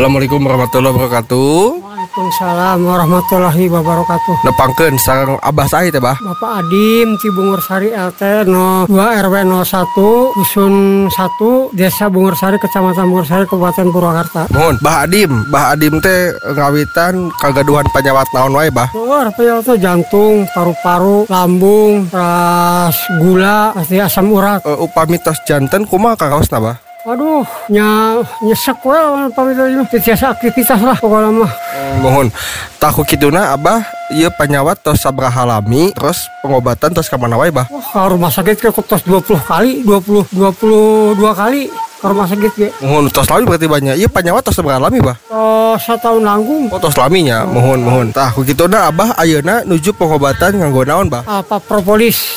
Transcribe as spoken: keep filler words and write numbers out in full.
Assalamualaikum warahmatullahi wabarakatuh. Waalaikumsalam warahmatullahi wabarakatuh. Nepangkeun sareng Abah saha teh, Bah? Bapak Adim Ci Bungursari L T nol dua R W nol satu Dusun satu Desa Bungursari Kecamatan Bungursari Kabupaten Purwakarta. Mohon, Bah Adim, Bah Adim teh ngawitan kagaduhan panyawat naon wae, Bah? Oh, apa itu jantung, paru-paru, lambung, terus gula, pasti asam urat. Uh, upami tos janten kumaha karaosna, Bah? Waduh, nya nyesek we pamit tiasa aktivitas lah pokoknya mah. Mohon, tahu kituna Abah ieu panyawat tos sabraha lami, terus pengobatan tos ka mana wae, Bah? Wah, ka rumah sakit ke tos dua puluh kali, dua puluh dua puluh dua kali ke rumah sakit ge. Mohon tos lami berarti banyak. Ieu panyawat tos sabraha lami, Bah? Oh, satahun langgung. Oh, tos laminya. Mohon, mohon. Tah ku kituna Abah ayeuna nuju pengobatan nganggo naon, Bah? Apa propolis